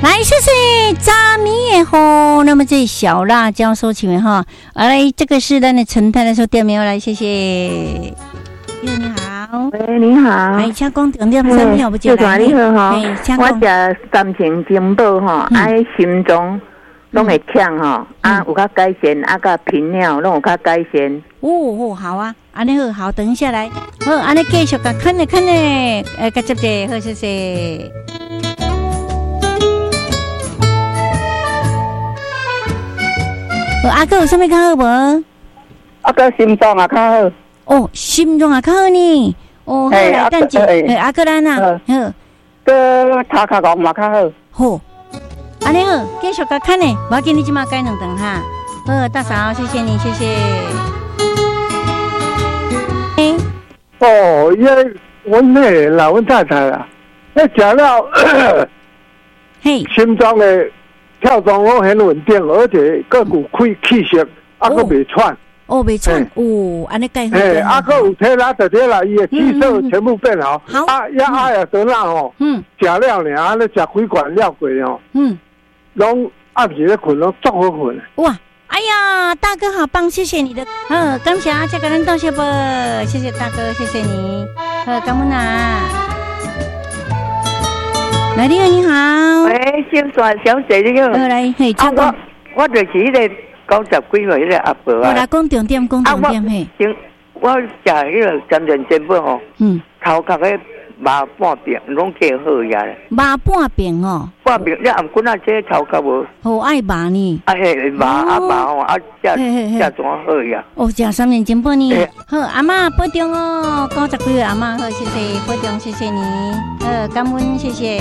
来，谢谢炸米也好。那么这小辣椒收起来哈，来，这个是咱的陈太太说店名来，谢谢。你好， 喂，你好， 哎，请讲重点产品不接来。 你好哈，我食 3千金宝哈，爱心中拢会呛哈，有较改善，甲频尿拢有较改善。 哦，好啊，安尼好，等一下来，好，安尼继续甲看咧，甲接者，好，谢谢。阿哥有啥物较好无？ 阿哥心脏也较好。 哦，心脏也较好呢。哦，好来，等者，阿哥咱啊，好。 个头壳讲嘛较好。 好，安尼好，继续甲看呢。我今日即马改2顿哈。好，大嫂，谢谢你，谢谢。 哦，因为阮那老阮太太啦，那食了， 嘿， 心脏的跳动拢很稳定，而且个有气息，个袂喘。 哦，袂喘，安尼介好。 个有体力就体力，伊的气色全部变好。 好， 也得那吼，食了呢，安尼食几罐了过哦，拢暗时咧困，拢足好困。 哇！哎呀，大哥好棒，谢谢你的，感谢阿姐跟咱道谢啵，谢谢大哥，谢谢你，感恩啊。来，你好，你好。 喂，小姐你好。 来，嘿，请讲。 我就是迄个90几岁迄个阿婆啊。 我来讲重点，嘿。 我食迄个3全全部吼，头壳个麻半边拢计好呀。 麻半边哦。 半边，你按滚啊，这头壳无。 好爱麻呢。 嘿，麻哦，这怎好呀？ 哦，食3全全部呢。好，阿嬷保重哦，90几岁阿嬷好，谢谢保重，谢谢你，感恩，谢谢。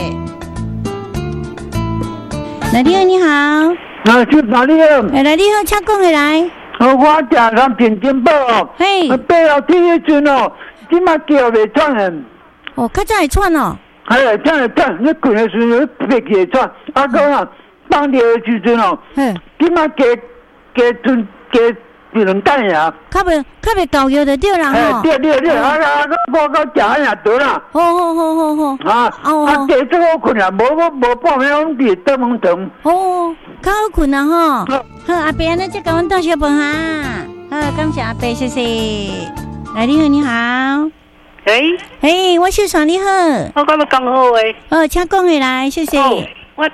来，你好，你好。 是哪里啊？ 来，你好，请讲起来。 我食3全全部哦。 嘿。 爬楼梯迄阵哦，即马叫袂喘很。 哦，较早会喘哦。 喘，你困的时候爬起会喘，个放尿的时阵哦，即马加2等呀。 较袂够药就对啦吼。 对，我到食也得啦。 好。 加足好困啊，无半暝拢伫倒门床。 哦，较好困啊吼。好，阿伯安尼再甲阮道谢饭哈。好，感谢阿伯，谢谢。来，你好，你好。嘿，我秀爽你好。 我今日讲好诶。 请讲起来，谢谢。 我食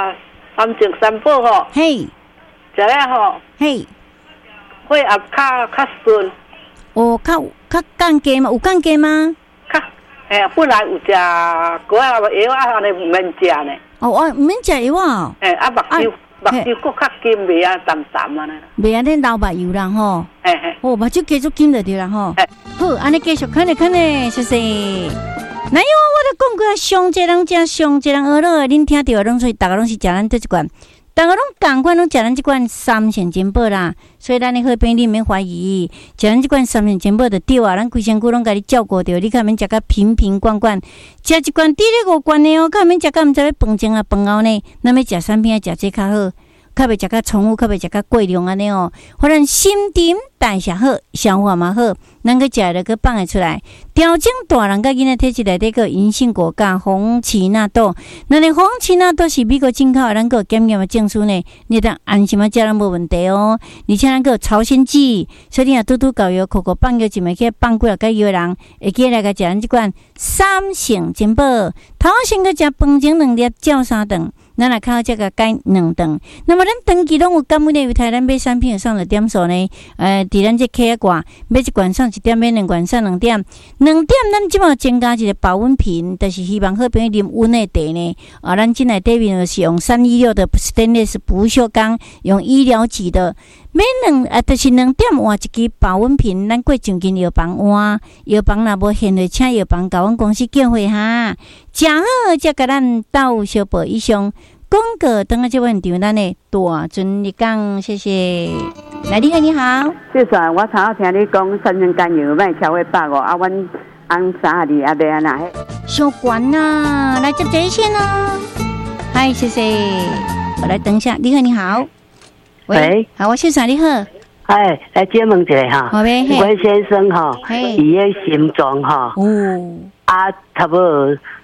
3全3宝吼。 嘿。 食了吼。 嘿。 血压较顺。 哦，较降低吗？有降低吗？ 本来有食果啊药安尼唔免食呢。 哦，我唔免食药啊。 目睭佫较金，袂啊淡淡安尼。 袂安尼流目睭啦吼。哦，目睭继续金就对啦吼。好，安尼继续看咧，谢谢。哪有我都讲过，上一人食，上一人学了，恁听到拢所以大家拢是食咱这一罐。大家拢同款，拢食咱这罐3全全宝啦，所以咱的好朋友你免怀疑，食咱这罐3全全宝就对啊。咱规身躯拢甲你照顾着，你较免食甲瓶罐罐，食一罐滴咧5罐的哦，较免食甲毋知要饭前啊饭后呢，咱要食产品啊食这较好，较袂食甲重复，较袂食甲过量安尼哦，互咱心情代谢好，消化嘛好，咱个食了个放会出来。调整大人甲囡仔体质内底个银杏果加红奇纳豆，咱的红奇纳豆是美国进口的，咱个检验的证书呢，你当安心啊，食咱无问题哦。而且咱个朝鲜蓟，所以你若拄拄搞药，口放药就袂去放几啊个药人，会记来个食咱即款3全全宝，头先个食饭前2粒，照3顿。咱来靠这个改2顿，那么咱长期拢有感恩的为台咱买产品上了点数呢？伫咱这客挂买一罐上1点，买2罐上2点，2点咱即马增加一个保温瓶，就是希望好朋友啉温的茶呢。咱进来底面是用316的 stainless 不锈钢，用医疗级的。买就是2点换一支保温瓶，咱过上间药房换，药房若无现货，请药房甲阮公司叫回哈，食好才甲咱斗小报以上。广告等下这问题，咱的大尊你讲，谢谢。来，你好，你好。 谢谢，我常常听你讲3全甘油，卖超过150啊，阮翁32啊，袂安那。 伤悬呐，来接这线哦。嗨，谢谢。我来等一下，你好，你好。喂，好，我先生你好。 哎，来解问一下哈。 好呗。 阮先生哈，伊个心脏哈，差不多，伊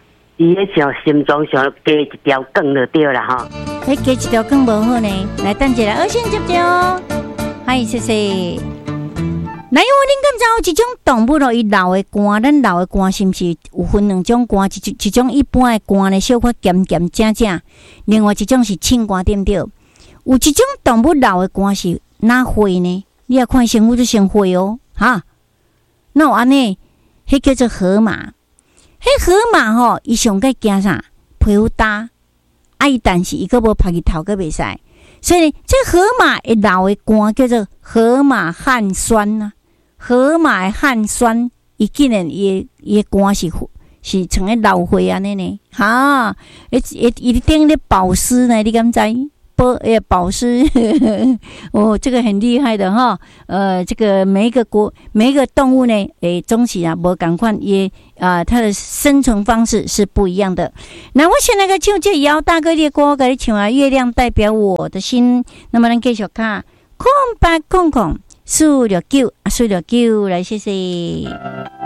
伊迄像心脏上加一条管就对啦哈。 加一条管无好呢，来等一下，先接着。嗨，谢谢。来，恁敢知有一种动物咯？伊流的汗，咱流的汗是毋是有分两种汗？一种一般的汗呢，小可咸咸正正；另外一种是清汗，对不对？有一种动物流的汗是哪血呢？你也看生物就先血哦，哈。那有安尼，迄叫做河马。迄河马吼，伊上该惊啥？皮肤焦，但是伊个无晒日头个袂使，所以呢，这河马会流的汗叫做河马汗酸啊。河马的汗酸，伊竟然伊的汗是像咧流血安尼呢？哈，伊顶咧保湿呢，你敢知？保湿哦，这个很厉害的哈。这个每一个动物呢，总是啊无共款，它的生存方式是不一样的。那我先来个唱这姚大哥的歌，给你唱啊，月亮代表我的心。那么咱继续看，空白空空。469，469，来谢谢。